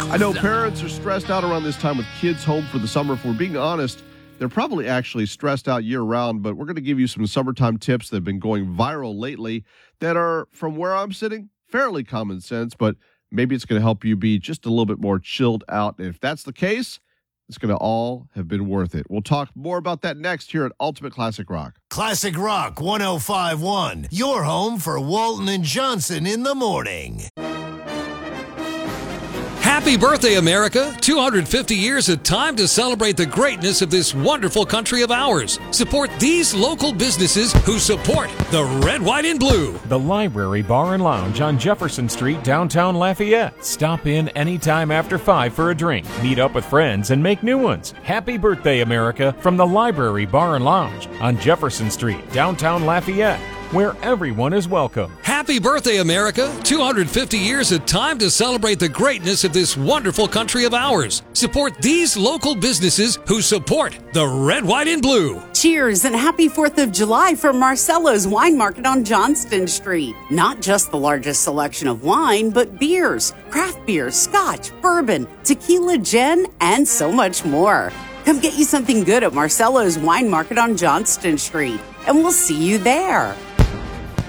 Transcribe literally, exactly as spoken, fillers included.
I know parents are stressed out around this time with kids home for the summer. If we're being honest, they're probably actually stressed out year-round, but we're going to give you some summertime tips that have been going viral lately that are, from where I'm sitting, fairly common sense, but maybe it's going to help you be just a little bit more chilled out. And if that's the case, it's going to all have been worth it. We'll talk more about that next here at Ultimate Classic Rock. Classic Rock one oh five point one, your home for Walton and Johnson in the morning. Happy birthday, America. two hundred fifty years of time to celebrate the greatness of this wonderful country of ours. Support these local businesses who support the Red, White, and Blue. The Library Bar and Lounge on Jefferson Street, downtown Lafayette. Stop in anytime after five for a drink. Meet up with friends and make new ones. Happy birthday, America, from the Library Bar and Lounge on Jefferson Street, downtown Lafayette, where everyone is welcome. Happy birthday, America. two hundred fifty years of time to celebrate the greatness of this wonderful country of ours. Support these local businesses who support the Red, White, and Blue. Cheers and happy fourth of July from Marcello's Wine Market on Johnston Street. Not just the largest selection of wine, but beers, craft beer, scotch, bourbon, tequila, gin, and so much more. Come get you something good at Marcello's Wine Market on Johnston Street, and we'll see you there.